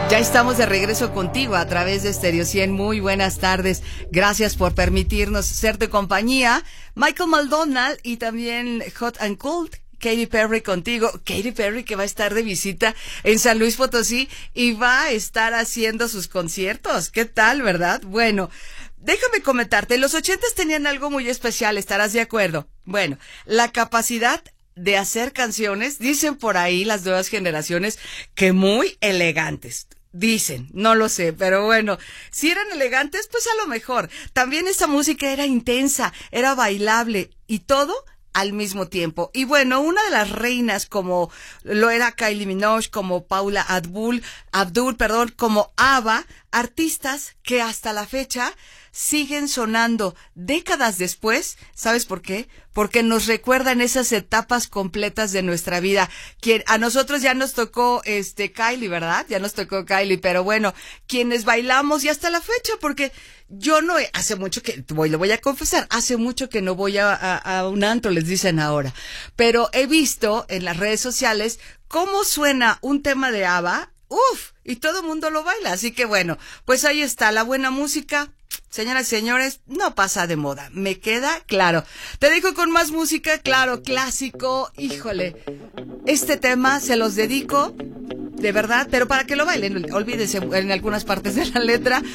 Ya estamos de regreso contigo a través de Stereo 100. Muy buenas tardes. Gracias por permitirnos ser de compañía. Michael McDonald y también Hot and Cold. Katy Perry contigo. Katy Perry que va a estar de visita en San Luis Potosí y va a estar haciendo sus conciertos. ¿Qué tal, verdad? Bueno, déjame comentarte. Los 80s tenían algo muy especial, ¿estarás de acuerdo? Bueno, la capacidad de hacer canciones, dicen por ahí las nuevas generaciones que muy elegantes. Dicen, no lo sé, pero bueno, si eran elegantes, pues a lo mejor. También esa música era intensa, era bailable y todo al mismo tiempo. Y bueno, una de las reinas como lo era Kylie Minogue, como Paula Abdul, como ABBA, artistas que hasta la fecha siguen sonando décadas después. ¿Sabes por qué? Porque nos recuerdan esas etapas completas de nuestra vida. A nosotros ya nos tocó Kylie, ¿verdad? Ya nos tocó Kylie, pero bueno, quienes bailamos y hasta la fecha, porque yo no hace mucho que, lo voy a confesar, hace mucho que no voy a un antro, les dicen ahora, pero he visto en las redes sociales cómo suena un tema de ABBA, y todo el mundo lo baila, así que bueno, pues ahí está, la buena música, señoras y señores, no pasa de moda, me queda claro. Te dejo con más música, claro, clásico, híjole, este tema se los dedico, de verdad, pero para que lo bailen, olvídense en algunas partes de la letra,